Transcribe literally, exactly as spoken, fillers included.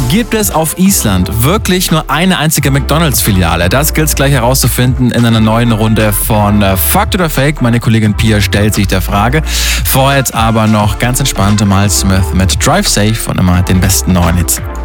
Gibt es auf Island wirklich nur eine einzige McDonalds-Filiale? Das gilt es gleich herauszufinden in einer neuen Runde von äh, Fakt oder Fake. Meine Kollegin Pia stellt sich der Frage. Vorher jetzt aber noch ganz entspannt Miles Smith mit Drive Safe und immer den besten neuen Hits.